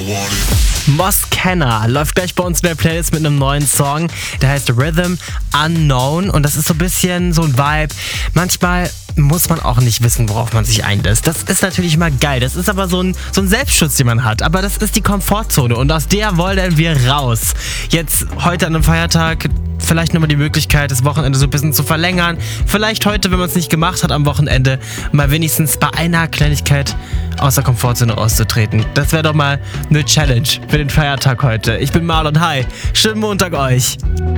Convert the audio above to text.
Moskenna läuft gleich bei uns in der Playlist mit einem neuen Song, der heißt Rhythm Unknown und das ist so ein bisschen so ein Vibe. Manchmal muss man auch nicht wissen, worauf man sich einlässt. Das ist natürlich immer geil. Das ist aber so ein Selbstschutz, den man hat. Aber das ist die Komfortzone und aus der wollen wir raus. Jetzt heute an einem Feiertag vielleicht nochmal die Möglichkeit, das Wochenende so ein bisschen zu verlängern. Vielleicht heute, wenn man es nicht gemacht hat am Wochenende, mal wenigstens bei einer Kleinigkeit aus der Komfortzone auszutreten. Das wäre doch mal eine Challenge für den Feiertag heute. Ich bin Marlon, hi. Schönen Montag euch.